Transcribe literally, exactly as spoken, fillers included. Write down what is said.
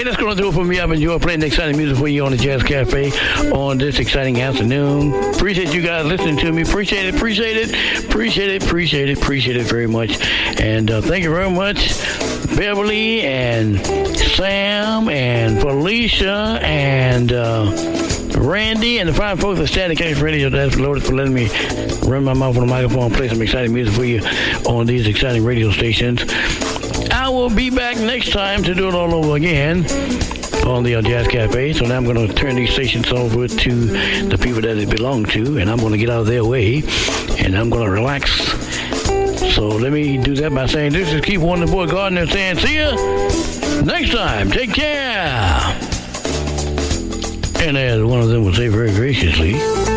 Hey, that's going to do it for me. I've enjoyed playing exciting music for you on the Jazz Cafe on this exciting afternoon. Appreciate you guys listening to me. Appreciate it, appreciate it, appreciate it, appreciate it, appreciate it very much. And uh, thank you very much, Beverly and Sam and Felicia and uh, Randy and the fine folks at Standing Case Radio. That's Loaded for letting me run my mouth on the microphone and play some exciting music for you on these exciting radio stations. I will be back next time to do it all over again on the uh, Jazz Cafe. So now I'm going to turn these stations over to the people that they belong to, and I'm going to get out of their way, and I'm going to relax. So let me do that by saying this is Keith Warren, the Boy Gardner, saying see ya next time. Take care. And as one of them would say very graciously,